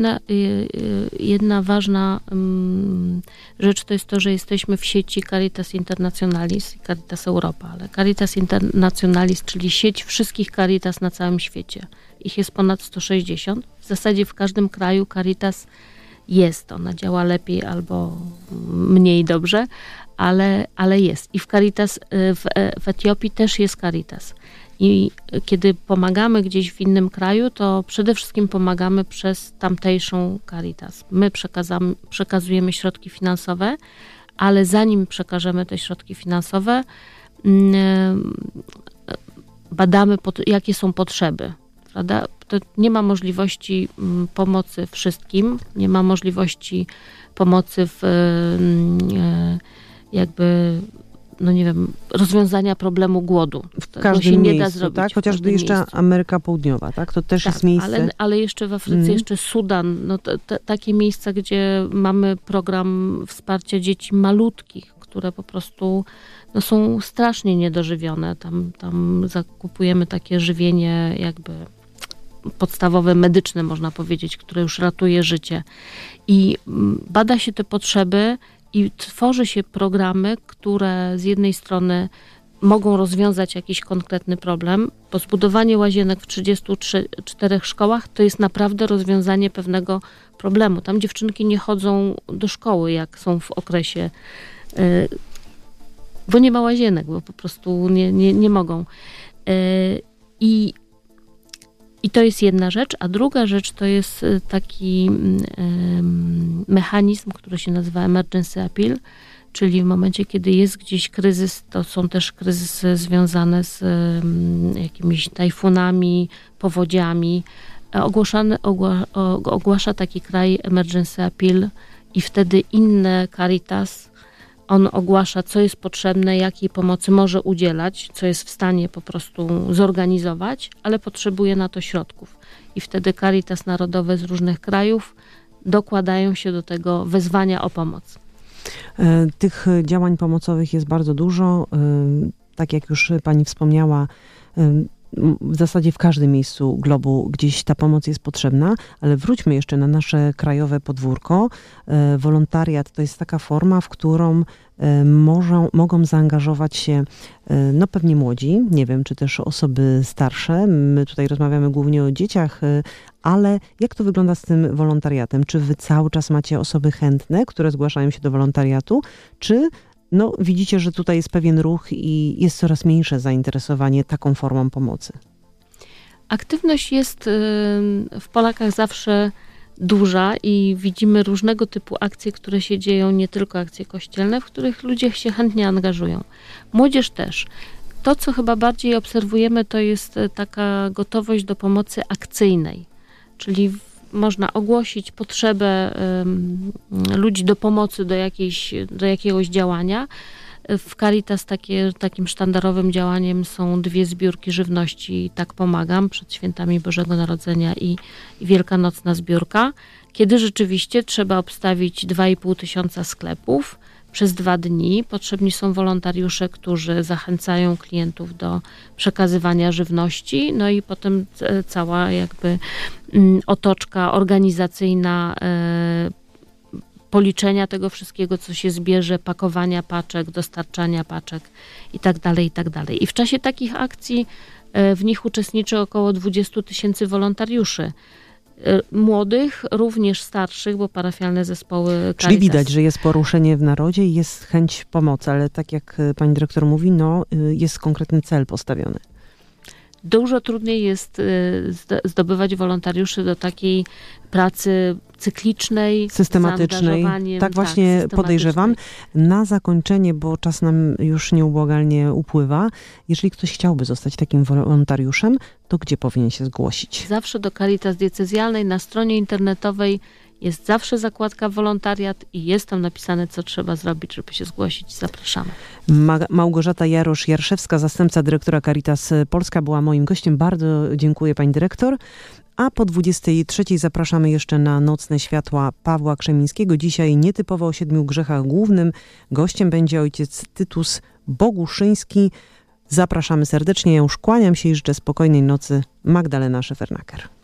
Jedna ważna rzecz to jest to, że jesteśmy w sieci Caritas Internationalis i Caritas Europa, ale Caritas Internationalis, czyli sieć wszystkich Caritas na całym świecie. Ich jest ponad 160. W zasadzie w każdym kraju Caritas jest. Ona działa lepiej albo mniej dobrze, ale jest. I w Caritas, w Etiopii też jest Caritas. I kiedy pomagamy gdzieś w innym kraju, to przede wszystkim pomagamy przez tamtejszą Caritas. My przekazujemy środki finansowe, ale zanim przekażemy te środki finansowe, badamy, jakie są potrzeby. Prawda? To nie ma możliwości pomocy wszystkim, nie ma możliwości pomocy w rozwiązania problemu głodu. W każdym miejscu, nie da zrobić, tak? Chociażby jeszcze miejscu. Ameryka Południowa, tak? To też jest miejsce. Ale jeszcze w Afryce, jeszcze Sudan, takie miejsca, gdzie mamy program wsparcia dzieci malutkich, które po prostu są strasznie niedożywione. Tam zakupujemy takie żywienie podstawowe, medyczne, można powiedzieć, które już ratuje życie. I bada się te potrzeby i tworzy się programy, które z jednej strony mogą rozwiązać jakiś konkretny problem, bo zbudowanie łazienek w 34 szkołach to jest naprawdę rozwiązanie pewnego problemu. Tam dziewczynki nie chodzą do szkoły, jak są w okresie, bo nie ma łazienek, bo po prostu nie mogą. I to jest jedna rzecz, a druga rzecz to jest taki mechanizm, który się nazywa emergency appeal, czyli w momencie, kiedy jest gdzieś kryzys, to są też kryzysy związane z jakimiś tajfunami, powodziami. Ogłasza taki kraj emergency appeal i wtedy inne Caritas, on ogłasza, co jest potrzebne, jakiej pomocy może udzielać, co jest w stanie po prostu zorganizować, ale potrzebuje na to środków. I wtedy Caritas Narodowe z różnych krajów dokładają się do tego wezwania o pomoc. Tych działań pomocowych jest bardzo dużo. Tak jak już pani wspomniała, w zasadzie w każdym miejscu globu gdzieś ta pomoc jest potrzebna, ale wróćmy jeszcze na nasze krajowe podwórko. Wolontariat to jest taka forma, w którą mogą zaangażować się pewnie młodzi, nie wiem, czy też osoby starsze. My tutaj rozmawiamy głównie o dzieciach, ale jak to wygląda z tym wolontariatem? Czy wy cały czas macie osoby chętne, które zgłaszają się do wolontariatu, czy widzicie, że tutaj jest pewien ruch i jest coraz mniejsze zainteresowanie taką formą pomocy? Aktywność jest w Polakach zawsze duża i widzimy różnego typu akcje, które się dzieją, nie tylko akcje kościelne, w których ludzie się chętnie angażują. Młodzież też. To, co chyba bardziej obserwujemy, to jest taka gotowość do pomocy akcyjnej, czyli można ogłosić potrzebę ludzi do pomocy do jakiegoś działania. W Caritas takim sztandarowym działaniem są 2 zbiórki żywności Tak Pomagam przed świętami Bożego Narodzenia i wielkanocna zbiórka, kiedy rzeczywiście trzeba obstawić 2500 sklepów przez 2 dni. Potrzebni są wolontariusze, którzy zachęcają klientów do przekazywania żywności, i potem cała otoczka organizacyjna policzenia tego wszystkiego, co się zbierze, pakowania paczek, dostarczania paczek itd., itd. I w czasie takich akcji w nich uczestniczy około 20 000 wolontariuszy. Młodych, również starszych, bo parafialne zespoły Caritas. Czyli widać, że jest poruszenie w narodzie i jest chęć pomocy, ale tak jak pani dyrektor mówi, jest konkretny cel postawiony. Dużo trudniej jest zdobywać wolontariuszy do takiej pracy cyklicznej, systematycznej. Tak właśnie podejrzewam. Na zakończenie, bo czas nam już nieubłagalnie upływa, jeżeli ktoś chciałby zostać takim wolontariuszem, to gdzie powinien się zgłosić? Zawsze do Caritas Diecezjalnej. Na stronie internetowej jest zawsze zakładka wolontariat i jest tam napisane, co trzeba zrobić, żeby się zgłosić. Zapraszamy. Małgorzata Jarosz-Jarszewska, zastępca dyrektora Caritas Polska, była moim gościem. Bardzo dziękuję, pani dyrektor. A po 23:00 zapraszamy jeszcze na Nocne Światła Pawła Krzemińskiego. Dzisiaj nietypowo o 7 grzechach. Głównym gościem będzie ojciec Tytus Boguszyński. Zapraszamy serdecznie. Ja już kłaniam się i życzę spokojnej nocy. Magdalena Szefernaker.